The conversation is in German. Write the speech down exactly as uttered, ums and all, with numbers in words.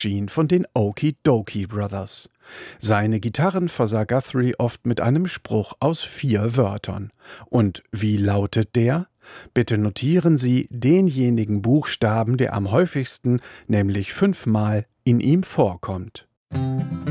Gene von den Okie Dokie Brothers. Seine Gitarren versah Guthrie oft mit einem Spruch aus vier Wörtern. Und wie lautet der? Bitte notieren Sie denjenigen Buchstaben, der am häufigsten, nämlich fünfmal, in ihm vorkommt.